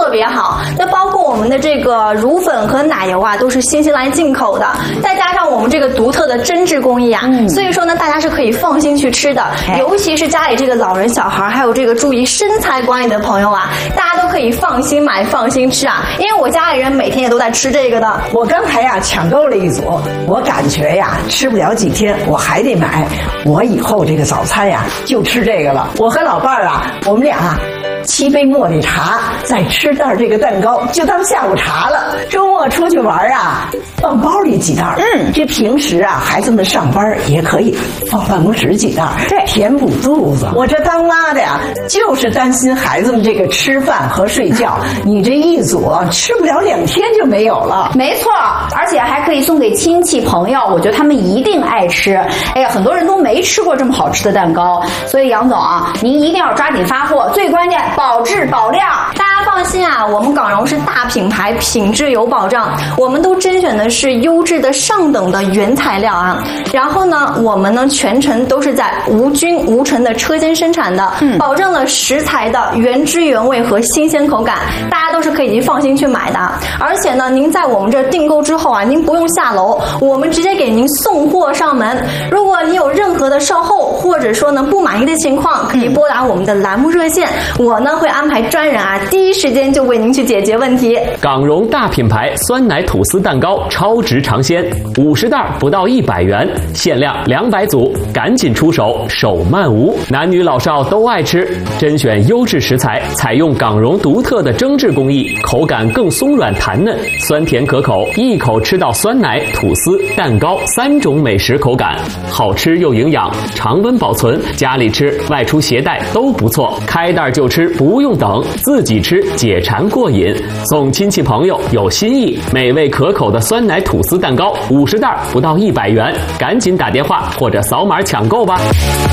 特别好。那包括我们的这个乳粉和奶油啊，都是新西兰进口的，再加上我们这个独特的针织工艺啊，所以说呢，大家是可以放心去吃的。尤其是家里这个老人、小孩，还有这个注意身材管理的朋友啊，大家都可以放心买、放心吃啊。因为我家里人每天也都在吃这个的。 我刚才呀抢购了一组，我感觉呀吃不了几天，我还得买。我以后这个早餐呀就吃这个了。我和老伴儿啊，我们俩7杯茉莉茶，再吃袋这个蛋糕，就当下午茶了。周末出去玩啊，放包里几袋。这平时啊，孩子们上班也可以放办公室几袋，对，填补肚子。我这当妈的呀，就是担心孩子们这个吃饭和睡觉。你这一组吃不了2天就没有了。 没错，而且还可以送给亲戚朋友，我觉得他们一定爱吃。哎呀，很多人都没吃过这么好吃的蛋糕，所以杨总啊，您一定要抓紧发货，最关键保质保量。 大家放心啊，我们港荣是大品牌，品质有保障，我们都甄选的是优质的上等的原材料啊。然后呢，我们呢全程都是在无菌无尘的车间生产的，保证了食材的原汁原味和新鲜口感，大家都是可以放心去买的。而且呢，您在我们这订购之后啊，您不用下楼，我们直接给您送货上门。如果你有任何的售后或者说呢不满意的情况，可以拨打我们的栏目热线，我呢会安排专人啊，第一时间就为您去解决问题。 港荣大品牌酸奶吐司蛋糕超值尝鲜，50袋不到100元，限量200组，赶紧出手，手慢无。男女老少都爱吃，甄选优质食材，采用港荣独特的蒸制工艺，口感更松软弹嫩，酸甜可口，一口吃到酸奶、吐司、蛋糕3种美食口感，好吃又营养，常温保存，家里吃、外出携带都不错。开袋就吃，不用等，自己吃解馋过瘾，送亲戚朋友有新意，美味可口的酸奶吐司蛋糕50袋不到100元，赶紧打电话或者扫码抢购吧。